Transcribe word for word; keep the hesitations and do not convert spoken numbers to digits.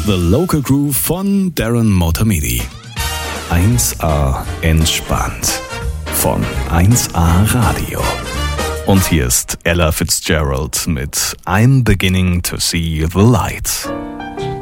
The Local Groove von Darren Motamedi. eins A entspannt von eins A Radio. Und hier ist Ella Fitzgerald mit I'm Beginning to See the Light.